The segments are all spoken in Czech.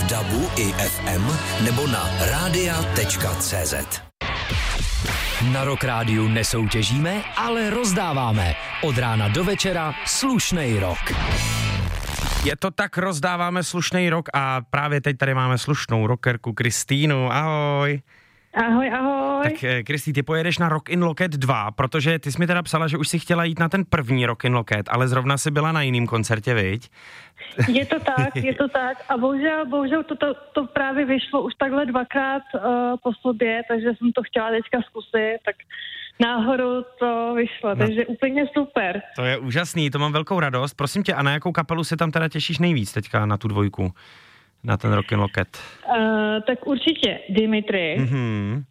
v DABu i FM nebo na radia.cz. Na Rock Rádiu nesoutěžíme, ale rozdáváme. Od rána do večera slušnej rock. Je to tak, rozdáváme slušnej rock a právě teď tady máme slušnou rockerku Kristýnu. Ahoj. Ahoj, ahoj. Tak Kristý, ty pojedeš na Rock in Loket 2, protože ty jsi mi teda psala, že už si chtěla jít na ten první Rock in Loket, ale zrovna si byla na jiném koncertě, viď? Je to tak a bohužel to právě vyšlo už takhle dvakrát po sobě, takže jsem to chtěla teďka zkusit, tak náhodou to vyšlo, takže úplně super. To je úžasný, to mám velkou radost. Prosím tě, a na jakou kapelu se tam teda těšíš nejvíc teďka na tu dvojku? Na ten Rock in Loket. Tak určitě Dimitri. Mm-hmm.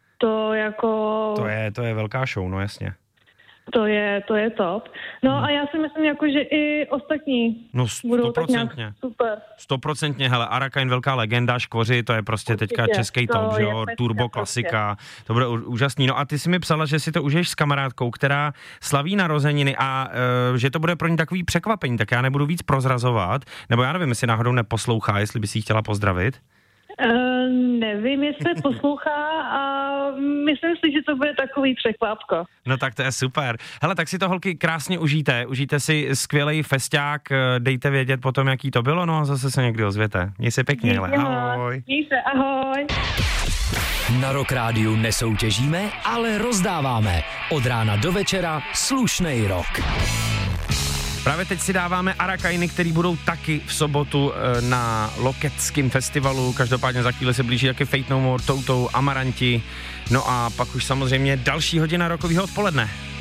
To je velká show, no jasně. To je top. No a já si myslím, jako, že i ostatní budou tak nějak super. 100%, hele, Arakain, velká legenda, Škvoři, to je prostě určitě, teďka český top, že jo, turbo klasika, to bude úžasný. No a ty si mi psala, že si to užiješ s kamarádkou, která slaví narozeniny a že to bude pro ní takový překvapení, tak já nebudu víc prozrazovat, nebo já nevím, jestli náhodou neposlouchá, jestli by si ji chtěla pozdravit. Nevím, jestli poslouchá a myslím si, že to bude takový překvapko. No tak to je super. Hele, tak si to holky krásně užijte si skvělej festiák, dejte vědět potom, jaký to bylo, no a zase se někdy ozvěte. Měj se pěkně, hele, ahoj. Měj se, ahoj. Na Rock Rádiu nesoutěžíme, ale rozdáváme. Od rána do večera slušnej rock. Právě teď si dáváme Arakainy, který budou taky v sobotu na Loketském festivalu. Každopádně za chvíli se blíží taky Fate No More, Toutou, Amaranti. No a pak už samozřejmě další hodina rockového odpoledne.